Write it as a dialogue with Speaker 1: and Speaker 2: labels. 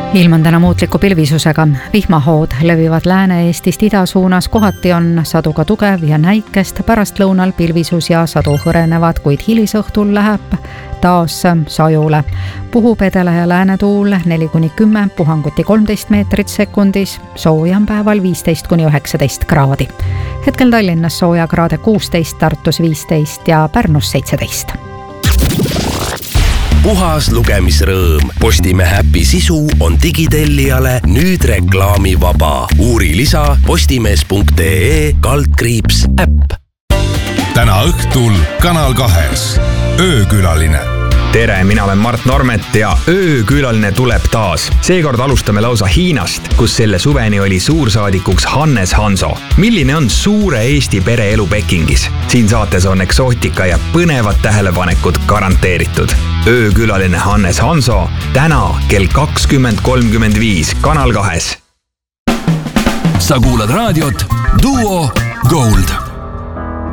Speaker 1: Ilm on täna muutliku pilvisusega. Vihmahood levivad Lääne-Eestist ida suunas, kohati on sadu ka tugev ja näikest, pärastlõunal pilvisus ja sadu hõrenevad, kuid hilisõhtul läheb taas sajule. Puhub edela- ja läänetuul 4-10, puhanguti 13 meetrit sekundis, soojam päeval 15-19 kraadi. Hetkel Tallinnas sooja kraade 16, Tartus 15 ja Pärnus 17.
Speaker 2: Puhas lugemisrõõm. Postimehe äpi sisu on digitellijale nüüd reklaamivaba. Uuri lisa postimees.ee/äpp.
Speaker 3: Täna õhtul Kanal 2 öökülaline.
Speaker 4: Tere, mina olen Mart Normet ja öökülaline tuleb taas. Seekord alustame lausa Hiinast, kus selle suveni oli suursaadikuks Hannes Hanso. Milline on suure Eesti pereelu Pekingis? Siin saates on eksootika ja põnevad tähelepanekud garanteeritud. Öökülaline Hannes Hanso täna kell 20:35 Kanal 2.
Speaker 5: Sa kuulad raadiot Duo Gold.